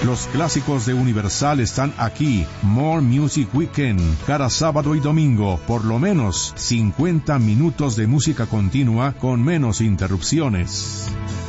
Los clásicos de Universal están aquí. More Music Weekend. Cada sábado y domingo, por lo menos 50 minutos de música continua con menos interrupciones.